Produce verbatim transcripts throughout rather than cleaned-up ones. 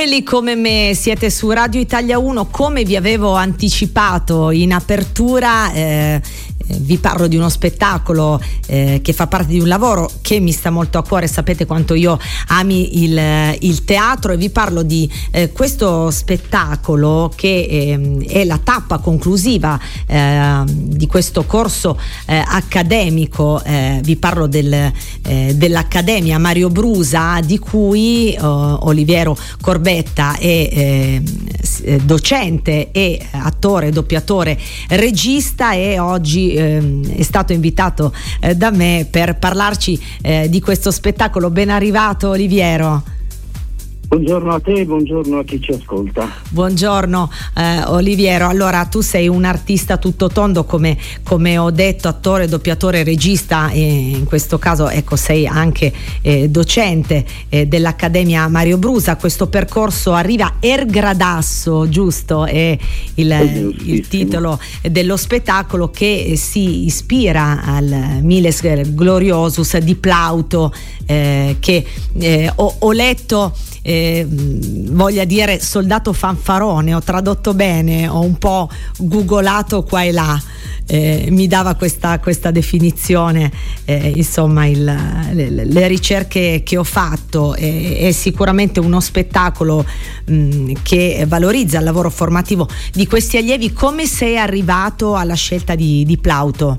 quelli come me, siete su Radio Italia uno. Come vi avevo anticipato in apertura, eh, vi parlo di uno spettacolo eh, che fa parte di un lavoro che mi sta molto a cuore. Sapete quanto io ami il, il teatro, e vi parlo di eh, questo spettacolo che eh, è la tappa conclusiva eh, di questo corso eh, accademico. Eh, vi parlo del, eh, dell'Accademia Mario Brusa, di cui oh, Oliviero Corbetta è eh, docente e attore, doppiatore, regista, e oggi è stato invitato eh, da me per parlarci eh, di questo spettacolo. Ben arrivato, Oliviero. Buongiorno a te, buongiorno a chi ci ascolta. Buongiorno eh, Oliviero. Allora, tu sei un artista tutto tondo, come, come ho detto, attore, doppiatore, regista, e in questo caso ecco sei anche eh, docente eh, dell'Accademia Mario Brusa. Questo percorso arriva er gradasso, giusto? È il, il titolo dello spettacolo, che si ispira al Miles Gloriosus di Plauto, eh, che eh, ho, ho letto. Eh, voglia dire soldato fanfarone, ho tradotto bene, ho un po' googolato qua e là, eh, mi dava questa, questa definizione, eh, insomma il, le, le ricerche che ho fatto. eh, è sicuramente uno spettacolo mh, che valorizza il lavoro formativo di questi allievi. Come sei arrivato alla scelta di, di Plauto?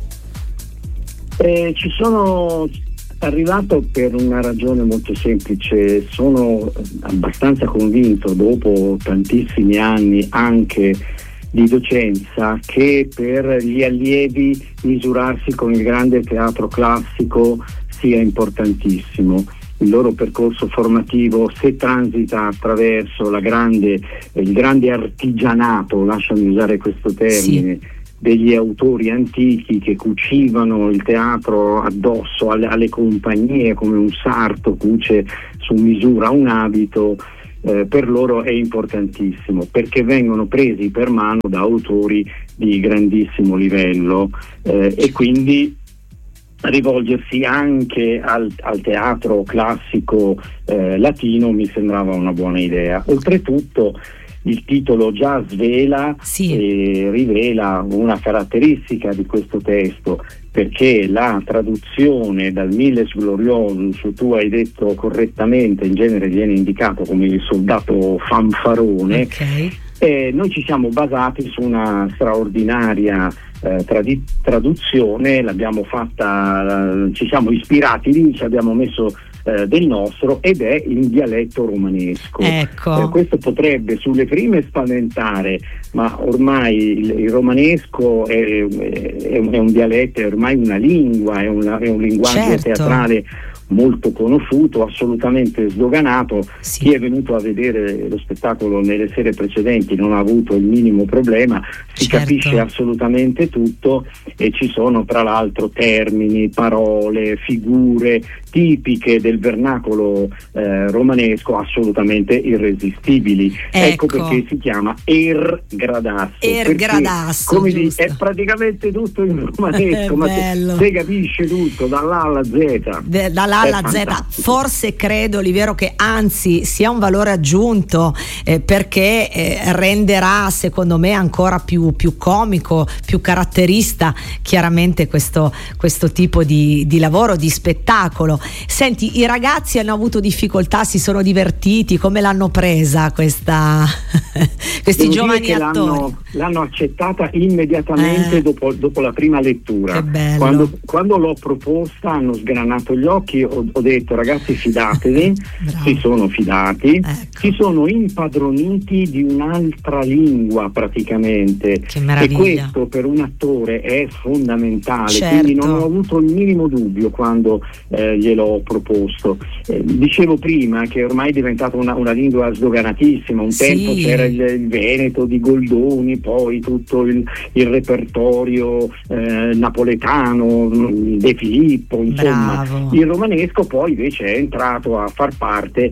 Eh, ci sono arrivato per una ragione molto semplice. Sono abbastanza convinto, dopo tantissimi anni anche di docenza, che per gli allievi misurarsi con il grande teatro classico sia importantissimo. Il loro percorso formativo, se transita attraverso la grande, il grande artigianato, lasciami usare questo termine, sì, degli autori antichi che cucivano il teatro addosso alle, alle compagnie, come un sarto cuce su misura un abito, eh, per loro è importantissimo, perché vengono presi per mano da autori di grandissimo livello, eh, e quindi rivolgersi anche al, al teatro classico eh, latino mi sembrava una buona idea. Oltretutto il titolo già svela, sì, e rivela una caratteristica di questo testo, perché la traduzione dal Miles Gloriosus, tu hai detto correttamente, in genere viene indicato come il soldato fanfarone, okay. E noi ci siamo basati su una straordinaria eh, tradi- traduzione, l'abbiamo fatta, eh, ci siamo ispirati lì, ci abbiamo messo Eh, del nostro, ed è in dialetto romanesco. Ecco. Eh, questo potrebbe sulle prime spaventare, ma ormai il, il romanesco è, è, è un dialetto, è ormai una lingua, è, una, è un linguaggio, certo, teatrale molto conosciuto, assolutamente sdoganato. Sì. Chi è venuto a vedere lo spettacolo nelle sere precedenti non ha avuto il minimo problema, si, certo, capisce assolutamente tutto, e ci sono tra l'altro termini, parole, figure tipiche del vernacolo eh, romanesco assolutamente irresistibili. Ecco, ecco perché si chiama er gradasso. Er gradasso, come di, è praticamente tutto in romanesco, ma se, se capisce tutto dall'A alla Z. De, dall'A alla Z. Forse credo, Oliviero, che anzi sia un valore aggiunto, eh, perché eh, renderà, secondo me, ancora più, più comico, più caratterista chiaramente questo, questo tipo di, di lavoro, di spettacolo. Senti, i ragazzi hanno avuto difficoltà, si sono divertiti, come l'hanno presa questa questi Devo giovani dire che attori? L'hanno, l'hanno accettata immediatamente, eh, dopo, dopo la prima lettura. Che bello. Quando, quando l'ho proposta hanno sgranato gli occhi, ho, ho detto ragazzi fidatevi, si sono fidati, ecco. Si sono impadroniti di un'altra lingua praticamente, che meraviglia. E questo per un attore è fondamentale, certo. Quindi non ho avuto il minimo dubbio quando eh, gliel'ho proposto. Eh, dicevo prima che ormai è diventata una, una lingua sdoganatissima, un sì. tempo c'era il, il Veneto di Goldoni, poi tutto il, il repertorio eh, napoletano, De Filippo, insomma. Bravo. Il romanesco poi invece è entrato a far parte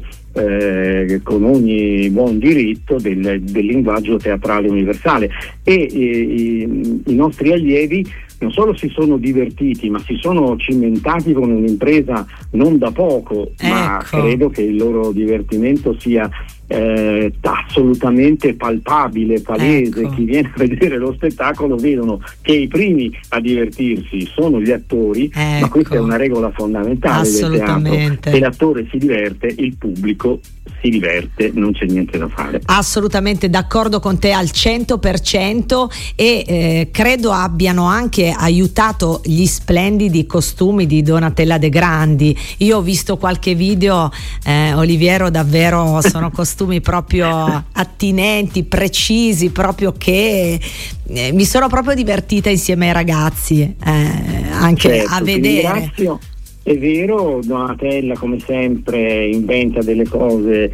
eh, con ogni buon diritto del, del linguaggio teatrale universale, e eh, i, i nostri allievi non solo si sono divertiti, ma si sono cimentati con un'impresa non da poco, ecco. Ma credo che il loro divertimento sia eh, assolutamente palpabile, palese. Ecco. Chi viene a vedere lo spettacolo vedono che i primi a divertirsi sono gli attori, ecco. ma questa è una regola fondamentale del teatro: se l'attore si diverte, il pubblico si diverte, non c'è niente da fare. Assolutamente d'accordo con te al cento per cento, e eh, credo abbiano anche aiutato gli splendidi costumi di Donatella De Grandi. Io ho visto qualche video, eh, Oliviero, davvero sono costumi proprio attinenti, precisi, proprio che eh, mi sono proprio divertita insieme ai ragazzi, eh, anche certo, a vedere. Ringrazio. È vero, Donatella come sempre inventa delle cose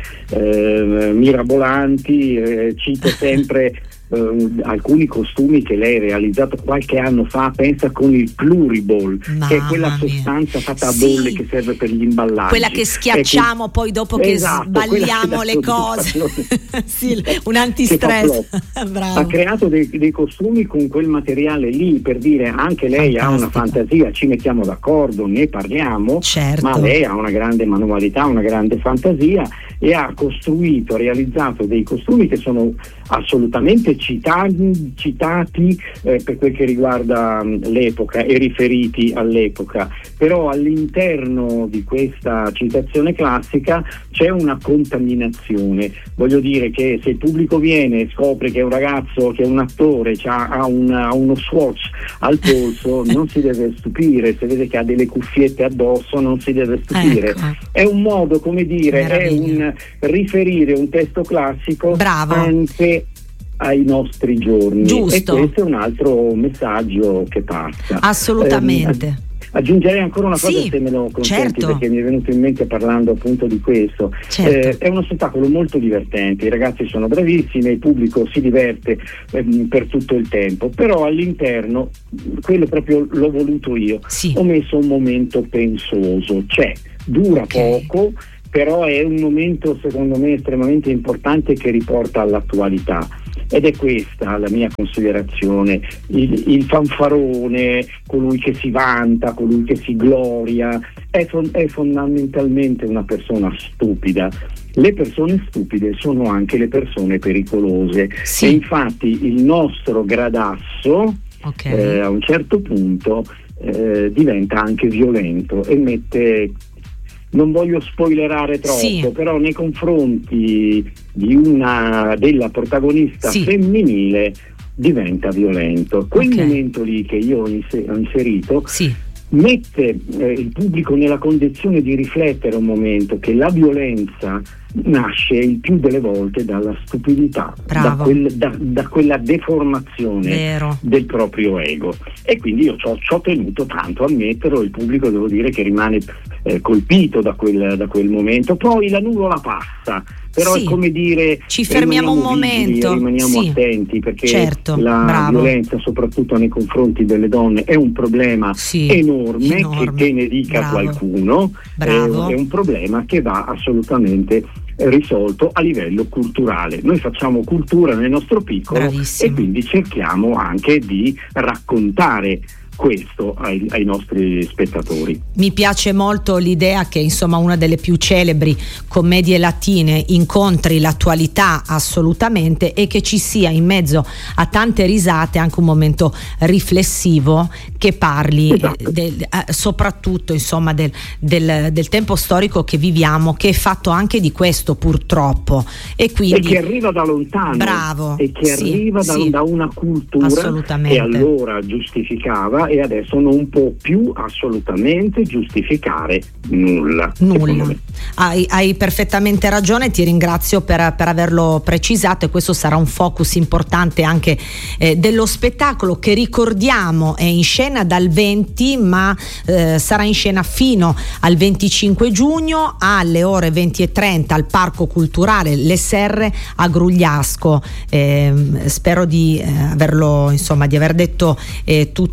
eh, mirabolanti, eh, cito sempre eh, alcuni costumi che lei ha realizzato qualche anno fa, pensa con il pluriball, Mamma che è quella mia. sostanza fatta a Sì. bolle che serve per gli imballaggi. Quella che schiacciamo che, poi dopo esatto, che sbagliamo le cose. Sì, un antistress. Bravo. Ha creato dei, dei costumi con quel materiale lì, per dire, anche lei Fantastico. ha una fantasia, ci mettiamo d'accordo, ne parliamo, certo. ma lei ha una grande manualità, una grande fantasia, e ha costruito, ha realizzato dei costumi che sono assolutamente citati, citati eh, per quel che riguarda mh, l'epoca e riferiti all'epoca, però all'interno di questa citazione classica c'è una contaminazione. Voglio dire che se il pubblico viene e scopre che è un ragazzo, che è un attore, ha, una, uno swatch al polso, non si deve stupire. Se vede che ha delle cuffiette addosso, non si deve stupire. Ecco. È un modo, come dire, è Meraviglia. un riferire un testo classico Bravo. anche ai nostri giorni. Giusto. E questo è un altro messaggio che passa. Assolutamente. Eh, aggiungerei ancora una cosa, Sì, se me lo consenti, certo. perché mi è venuto in mente parlando appunto di questo. Certo. Eh, è uno spettacolo molto divertente, i ragazzi sono bravissimi, il pubblico si diverte ehm, per tutto il tempo, però all'interno, quello proprio l'ho voluto io, Sì. ho messo un momento pensoso, cioè dura Ok. poco, però è un momento secondo me estremamente importante che riporta all'attualità. Ed è questa la mia considerazione: il, il fanfarone, colui che si vanta, colui che si gloria, è, fon- è fondamentalmente una persona stupida. Le persone stupide sono anche le persone pericolose, Sì. e infatti il nostro gradasso Okay. eh, a un certo punto eh, diventa anche violento e mette, non voglio spoilerare troppo, Sì. però nei confronti di una della protagonista Sì. femminile diventa violento. Quel Ok. momento lì che io ho, inser- ho inserito Sì. mette eh, il pubblico nella condizione di riflettere un momento che la violenza nasce il più delle volte dalla stupidità, da, Bravo. quel, da, da quella deformazione Vero. del proprio ego, e quindi io ci ho tenuto tanto a metterlo. Il pubblico, devo dire, che rimane eh, colpito da quel, da quel momento. Poi la nuvola passa, però Sì. è come dire, Ci fermiamo un rimaniamo vigili, momento. rimaniamo Sì. attenti, perché Certo, la bravo. violenza soprattutto nei confronti delle donne è un problema Sì, enorme, enorme. che te ne dica Bravo. qualcuno. Bravo. È, è un problema che va assolutamente risolto a livello culturale. Noi facciamo cultura nel nostro piccolo, Bravissimo. e quindi cerchiamo anche di raccontare questo ai, ai nostri spettatori. Mi piace molto l'idea che, insomma, una delle più celebri commedie latine incontri l'attualità assolutamente, e che ci sia in mezzo a tante risate anche un momento riflessivo che parli Esatto. eh, del, eh, soprattutto, insomma, del, del, del tempo storico che viviamo, che è fatto anche di questo, purtroppo, e quindi E che arriva da lontano. Bravo. E che Sì, arriva da, sì. da una cultura Assolutamente. che allora giustificava, e adesso non può più assolutamente giustificare nulla. secondo Nulla. me. Hai, hai perfettamente ragione, ti ringrazio per, per averlo precisato, e questo sarà un focus importante anche eh, dello spettacolo, che ricordiamo è in scena dal venti, ma eh, sarà in scena fino al venticinque giugno alle ore venti e trenta al Parco Culturale Le Serre a Grugliasco. Eh, spero di eh, averlo, insomma, di aver detto eh, tutto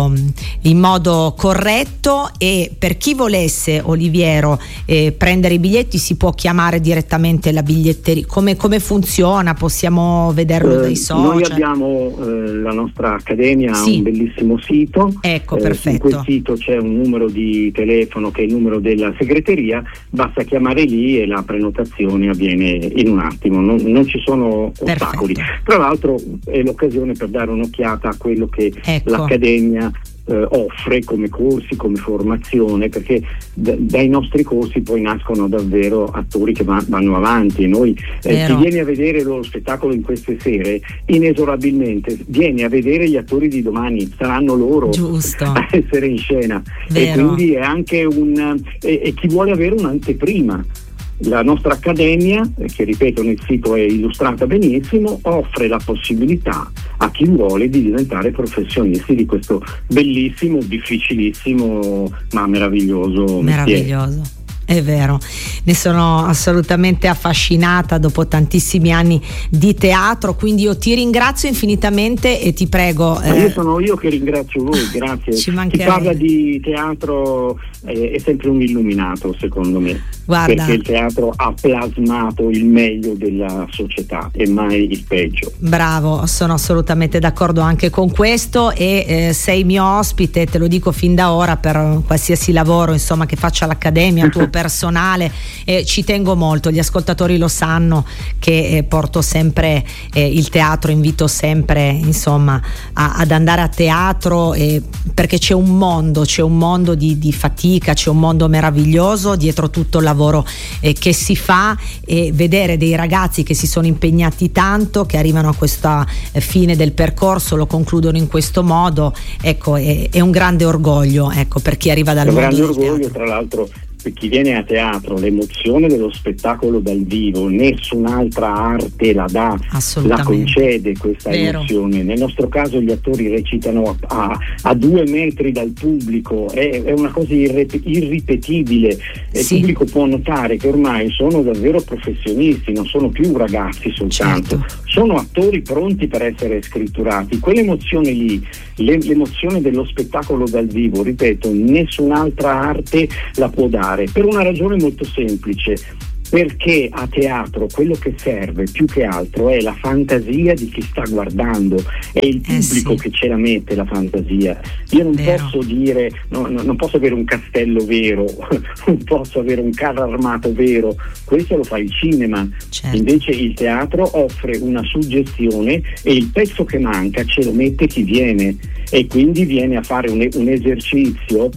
modo, in modo corretto. E per chi volesse, Oliviero, eh, prendere i biglietti, si può chiamare direttamente la biglietteria? Come, come funziona? Possiamo vederlo eh, dai social? Noi abbiamo eh, la nostra accademia, sì. un bellissimo sito. Ecco, eh, perfetto. In quel sito c'è un numero di telefono che è il numero della segreteria, basta chiamare lì e la prenotazione avviene in un attimo, non, non ci sono ostacoli. Perfetto. Tra l'altro è l'occasione per dare un'occhiata a quello che ecco. l'accademia Eh, offre come corsi, come formazione, perché d- dai nostri corsi poi nascono davvero attori che va- vanno avanti, e noi eh, chi viene a vedere lo spettacolo in queste sere inesorabilmente viene a vedere gli attori di domani, saranno loro Giusto. a essere in scena. Vero. E quindi è anche un e, e chi vuole avere un'anteprima. La nostra accademia, che ripeto nel sito è illustrata benissimo, offre la possibilità a chi vuole di diventare professionisti di questo bellissimo, difficilissimo ma meraviglioso meraviglioso mestiere. È vero, ne sono assolutamente affascinata dopo tantissimi anni di teatro, quindi io ti ringrazio infinitamente e ti prego. Eh, io sono io che ringrazio voi, grazie. Ci Chi parla di teatro eh, è sempre un illuminato, secondo me. Guarda, perché il teatro ha plasmato il meglio della società e mai il peggio. Bravo, sono assolutamente d'accordo anche con questo e eh, sei mio ospite, te lo dico fin da ora, per qualsiasi lavoro insomma che faccia l'accademia, tuo personale, eh, ci tengo molto, gli ascoltatori lo sanno che eh, porto sempre eh, il teatro, invito sempre insomma a, ad andare a teatro eh, perché c'è un mondo, c'è un mondo di, di fatica, c'è un mondo meraviglioso dietro tutto il lavoro eh, che si fa, e vedere dei ragazzi che si sono impegnati tanto, che arrivano a questa eh, fine del percorso, lo concludono in questo modo, ecco, è, è un grande orgoglio, ecco, per chi arriva dal mondo del teatro. Un grande orgoglio, teatro. Tra l'altro, per chi viene a teatro, l'emozione dello spettacolo dal vivo, nessun'altra arte la dà, la concede questa Vero. emozione. Nel nostro caso gli attori recitano a, a, a due metri dal pubblico, è, è una cosa irre- irripetibile. Sì. Il pubblico può notare che ormai sono davvero professionisti, non sono più ragazzi soltanto, certo. sono attori pronti per essere scritturati. Quell'emozione lì, le, l'emozione dello spettacolo dal vivo, ripeto, nessun'altra arte la può dare. Per una ragione molto semplice, perché a teatro quello che serve più che altro è la fantasia di chi sta guardando, è il pubblico eh sì. che ce la mette la fantasia. Io non Vero. posso dire, no, no, non posso avere un castello vero, non posso avere un carro armato vero, questo lo fa il cinema. Certo. Invece il teatro offre una suggestione e il pezzo che manca ce lo mette chi viene, e quindi viene a fare un, un esercizio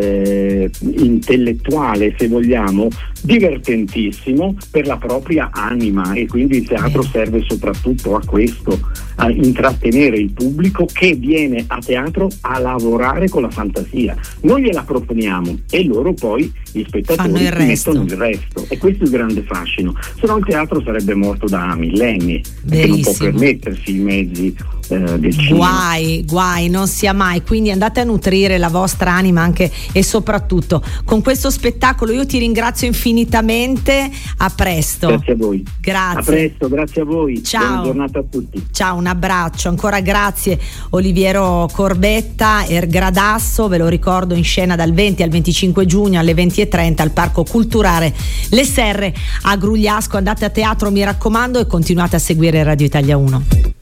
eh, intellettuale, se vogliamo, divertentissimo per la propria anima, e quindi il teatro eh. serve soprattutto a questo, a intrattenere il pubblico che viene a teatro a lavorare con la fantasia. Noi gliela proponiamo e loro poi, gli spettatori, fanno il resto. mettono il resto, e questo è il grande fascino. Se no il teatro sarebbe morto da millenni, perché non può permettersi i mezzi eh, del cinema. Guai, guai, non sia mai. Quindi andate a nutrire la vostra anima anche e soprattutto con questo spettacolo. Io ti ringrazio infinitamente, a presto. Grazie a voi. Grazie. A presto, grazie a voi. Ciao. Buona giornata a tutti. Ciao, un abbraccio. Ancora grazie Oliviero Corbetta, Ergradasso, ve lo ricordo, in scena dal venti al venticinque giugno alle venti e trenta al Parco Culturale Le Serre a Grugliasco. Andate a teatro, mi raccomando, e continuate a seguire Radio Italia uno.